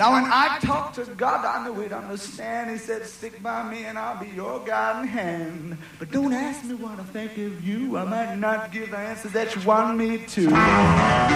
Now, when I talk to God, I know He'd understand. He said, stick by me and I'll be your guiding hand. But don't ask me what I think of you. I might not give the answer that you want me to.